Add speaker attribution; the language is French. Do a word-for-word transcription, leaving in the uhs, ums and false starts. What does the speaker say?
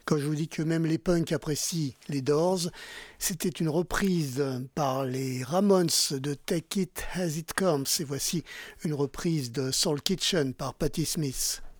Speaker 1: Quand je vous dis que même les punks apprécient les Doors, c'était une reprise par les Ramones de Take It As It Comes. Et voici une reprise de Soul Kitchen par Patti Smith.